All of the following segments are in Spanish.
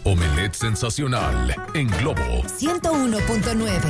Omelette sensacional en Globo 101.9.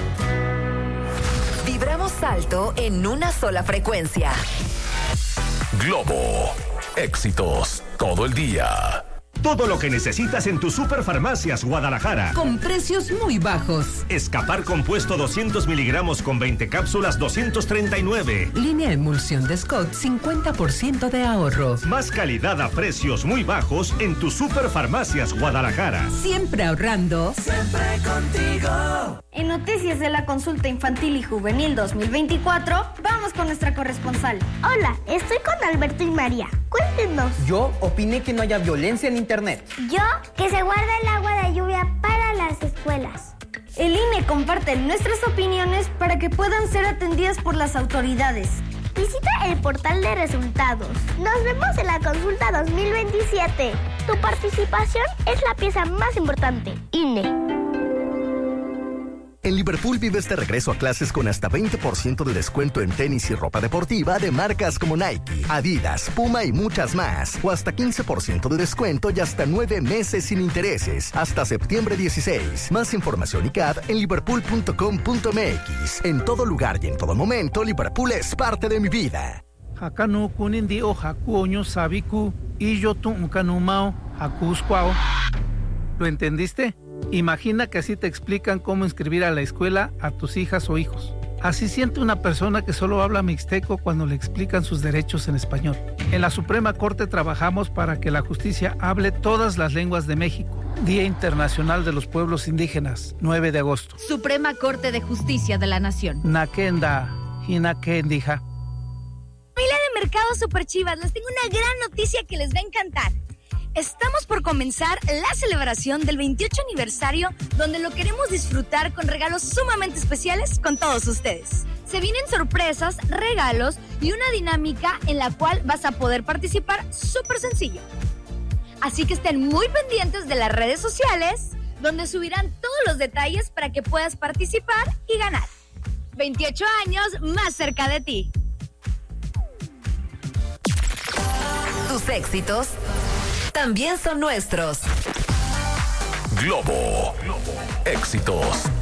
Vibramos alto en una sola frecuencia. Globo, éxitos todo el día. Todo lo que necesitas en tu Superfarmacias Guadalajara. Con precios muy bajos. Escapar compuesto 200 miligramos con 20 cápsulas, 239. Línea emulsión de Scott, 50% de ahorro. Más calidad a precios muy bajos en tu Superfarmacias Guadalajara. Siempre ahorrando. Siempre contigo. En noticias de la consulta infantil y juvenil 2024, vamos con nuestra corresponsal. Hola, estoy con Alberto y María. Cuéntenos. Yo opiné que no haya violencia en internet. Yo, que se guarde el agua de lluvia para las escuelas. El INE comparte nuestras opiniones para que puedan ser atendidas por las autoridades. Visita el portal de resultados. Nos vemos en la consulta 2027. Tu participación es la pieza más importante. INE. En Liverpool vives de regreso a clases con hasta 20% de descuento en tenis y ropa deportiva de marcas como Nike, Adidas, Puma y muchas más. O hasta 15% de descuento y hasta 9 meses sin intereses. Hasta septiembre 16. Más información y CAD en liverpool.com.mx. En todo lugar y en todo momento, Liverpool es parte de mi vida. Hakanu kunindi o hakuoño sabiku y yo tunkanumao hakuskwao. ¿Lo entendiste? Imagina que así te explican cómo inscribir a la escuela a tus hijas o hijos. Así siente una persona que solo habla mixteco cuando le explican sus derechos en español. En la Suprema Corte trabajamos para que la justicia hable todas las lenguas de México. Día Internacional de los Pueblos Indígenas, 9 de agosto. Suprema Corte de Justicia de la Nación. Nakenda, Hinakendija. Familia de Mercado Super Chivas, les tengo una gran noticia que les va a encantar. Estamos por comenzar la celebración del 28 aniversario, donde lo queremos disfrutar con regalos sumamente especiales con todos ustedes. Se vienen sorpresas, regalos y una dinámica en la cual vas a poder participar súper sencillo. Así que estén muy pendientes de las redes sociales, donde subirán todos los detalles para que puedas participar y ganar. 28 años más cerca de ti. Tus éxitos también son nuestros. Globo, éxitos